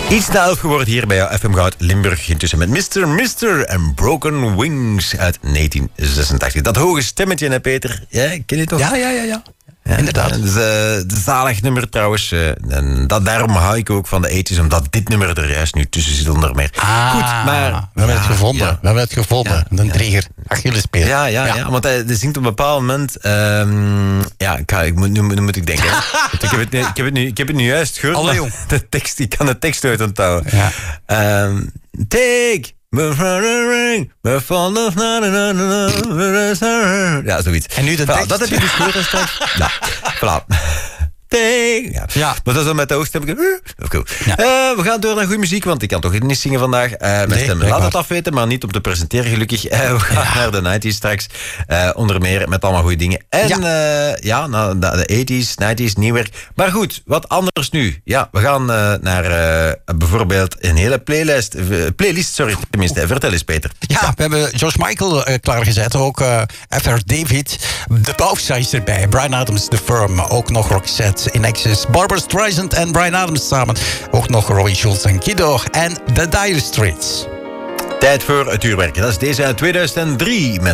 Iets na 11 geworden hier bij jou FM Goud Limburg. Intussen met Mr. en Broken Wings uit 1986. Dat hoge stemmetje, hè Peter? Ja, ken je toch? Ja. Inderdaad. Dat is een zalig nummer trouwens. En daarom hou ik ook van de 80's, omdat dit nummer er juist nu tussen zit onder meer. Goed, maar we hebben het gevonden. Ja. We hebben het gevonden. Een trigger. Achillespees. Ja, want hij zingt op een bepaald moment... nu moet ik denken. ik heb het nu juist gehoord. Allee, jong. Ik kan de tekst uit onthouden. Ja. Take... Ja, zoiets. En nu de tekst. Dat heb je dus gehoord straks. Ja, voilà. Ja. Maar dat is dan met de hoogstem. Cool. Ja. We gaan door naar goede muziek, want ik kan toch niet zingen vandaag. Mijn stem laat het afweten, maar niet om te presenteren gelukkig. We gaan naar de 90's straks. Onder meer met allemaal goede dingen. En de 80's, 90's, nieuw werk. Maar goed, wat anders nu. Ja, we gaan naar bijvoorbeeld een hele playlist, tenminste. Vertel eens, Peter. Ja, we hebben George Michael klaargezet. Ook F.R. David. De Boufsa is erbij. Bryan Adams, The Firm. Ook nog Roxette in Excess. Barbara Streisand en Bryan Adams samen. Ook nog Roy Schulz en Kiddo. En The Dire Straits. Tijd voor het uurwerk. Dat is deze uit 2003 met